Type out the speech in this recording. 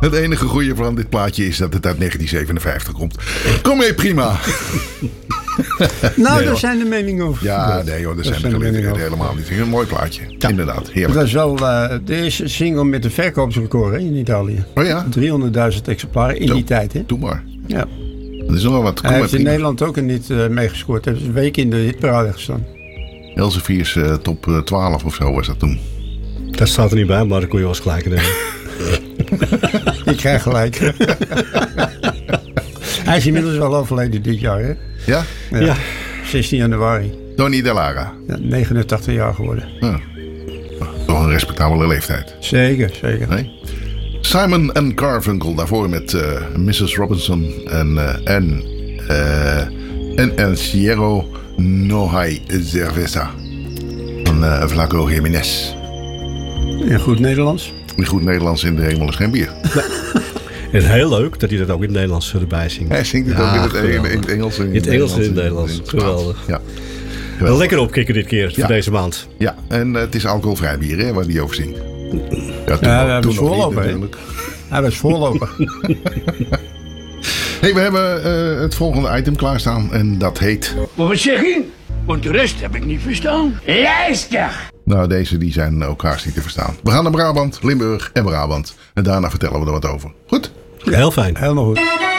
Het enige goede van dit plaatje is dat het uit 1957 komt. Kom mee, prima. Nou, Nee, daar hoor. zijn de meningen over. Ja, nee hoor, dat zijn de gelegenheden helemaal niet. Een mooi plaatje. Ja. Inderdaad, Het heerlijk. was wel de eerste single met een verkoopsrecord hè, in Italië. Oh ja? 300.000 exemplaren in die tijd. Hè? Doe maar. Ja. Dat is nog wel wat. Kom Hij maar, heeft in prima. Nederland ook een niet meegescoord. Hij heeft een week in de hitparade gestaan. Elsevier's top 12 of zo was dat toen. Dat staat er niet bij, maar dan kon je wel eens gelijk nemen. Ik krijg gelijk. Hij is inmiddels wel overleden dit jaar. Hè? Ja? Ja. 16 januari. Tony Delara. Ja, 89 jaar geworden. Ja. Toch een respectabele leeftijd. Zeker, zeker. Nee? Simon en Garfunkel daarvoor met Mrs. Robinson en El Cielo No Hay Cerveza van Flaco Jiménez. In goed Nederlands. In goed Nederlands in de hemel is geen bier. En heel leuk dat hij dat ook in het Nederlands erbij zingt. Hij zingt het ook in het Engels. In het Engels en in het Nederlands. Geweldig. Ja. Wel lekker opkikken dit keer, voor deze maand. Ja, en het is alcoholvrij bier hè, waar die over zingt. Ja, hij was nog niet voorloper. Hè? natuurlijk. Hij was voorloper. Hey, we hebben het volgende item klaarstaan en dat heet... Wat zeg je? Want de rest heb ik niet verstaan. Luister! Nou, deze die zijn ook haast niet te verstaan. We gaan naar Brabant, Limburg en Brabant. En daarna vertellen we er wat over. Goed? Heel fijn. Helemaal goed.